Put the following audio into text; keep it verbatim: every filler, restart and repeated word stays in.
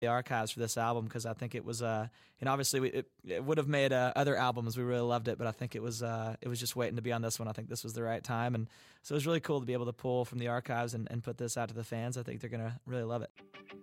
the archives for this album because I think it was, uh, and obviously we, it, it would have made uh, other albums. We really loved it, but I think it was uh, it was just waiting to be on this one. I think this was the right time, and so it was really cool to be able to pull from the archives and, and put this out to the fans. I think they're gonna really love it.